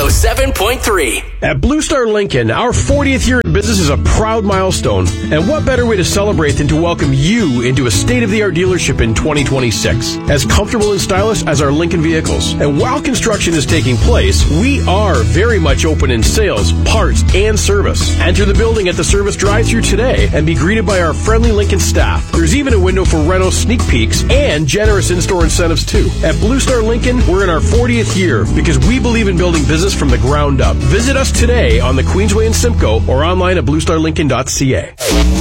107.3. At Blue Star Lincoln, our 40th year in business is a proud milestone. And what better way to celebrate than to welcome you into a state-of-the-art dealership in 2026. As comfortable and stylish as our Lincoln vehicles. And while construction is taking place, we are very much open in sales, parts, and service. Enter the building at the service drive-thru today and be greeted by our friendly Lincoln staff. There's even a window for Renault sneak peeks and generous in-store incentives too. At Blue Star Lincoln, we're in our 40th year because we believe in building business from the ground up. Visit us today on the Queensway in Simcoe or online at bluestarlincoln.ca.